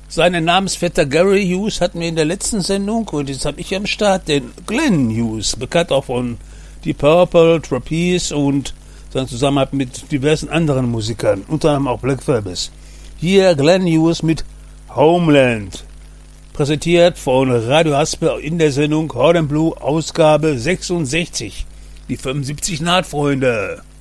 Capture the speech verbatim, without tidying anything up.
Seinen Namensvetter Gary Hughes hatten wir in der letzten Sendung und jetzt habe ich am Start den Glenn Hughes, bekannt auch von Deep Purple, Trapeze und seinen Zusammenhang mit diversen anderen Musikern, unter anderem auch Black Sabbath. Hier Glenn Hughes mit Homeland, präsentiert von Radio Haspe in der Sendung Hard and Blue Ausgabe sechsundsechzig. Die fünfundsiebzig naht, Freunde.